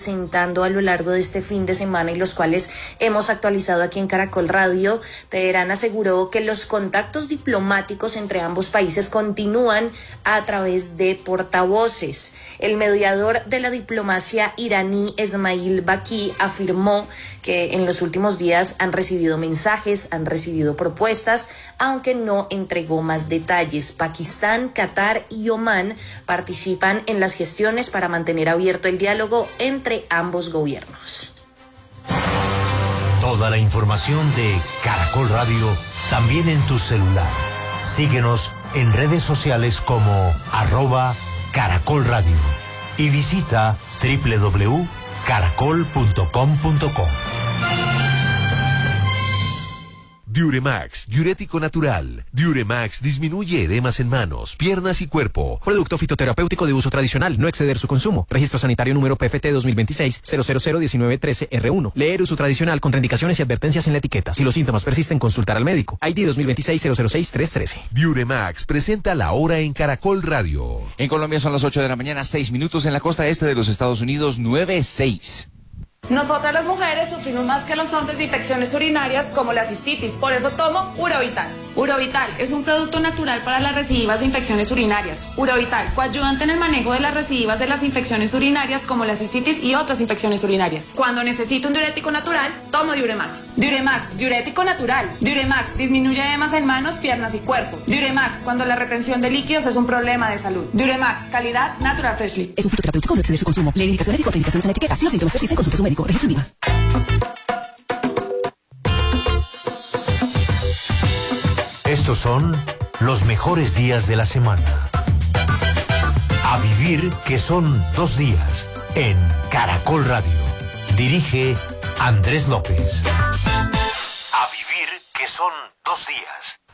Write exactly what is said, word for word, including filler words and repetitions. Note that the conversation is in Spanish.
presentando a lo largo de este fin de semana y los cuales hemos actualizado aquí en Caracol Radio. Teherán aseguró que los contactos diplomáticos entre ambos países continúan a través de portavoces. El mediador de la diplomacia iraní, Esmail Baqi, afirmó que en los últimos días han recibido mensajes, han recibido propuestas, aunque no entregó más detalles. Pakistán, Qatar y Omán participan en las gestiones para mantener abierto el diálogo entre ambos gobiernos. Toda la información de Caracol Radio también en tu celular. Síguenos en redes sociales como arroba Caracol Radio y visita doble u doble u doble u punto caracol punto com punto co. Diuremax, diurético natural. Diuremax disminuye edemas en manos, piernas y cuerpo. Producto fitoterapéutico de uso tradicional, no exceder su consumo. Registro sanitario número P F T dos mil veintiséis cero cero cero diecinueve trece R uno. Leer uso tradicional, contraindicaciones y advertencias en la etiqueta. Si los síntomas persisten, consultar al médico. I D dos mil veintiséis cero cero seis tres trece. Diuremax presenta la hora en Caracol Radio. En Colombia son las ocho de la mañana, seis minutos. En la costa este de los Estados Unidos, nueve seis. Nosotras las mujeres sufrimos más que los hombres de infecciones urinarias como la cistitis, por eso tomo Urovital. Urovital es un producto natural para las recidivas de infecciones urinarias. Urovital, coayudante en el manejo de las recidivas de las infecciones urinarias como la cistitis y otras infecciones urinarias. Cuando necesito un diurético natural, tomo Diuremax. Diuremax, diurético natural. Diuremax disminuye edemas en manos, piernas y cuerpo. Diuremax, cuando la retención de líquidos es un problema de salud. Diuremax, calidad Natural Freshly. Es un fitoterapéutico, no exceder su consumo. Lee indicaciones y contraindicaciones en la etiqueta. Si los síntomas persisten, consulte a su médico. Registro IVA. Estos son los mejores días de la semana. A vivir que son dos días en Caracol Radio. Dirige Andrés López. A vivir que son dos días.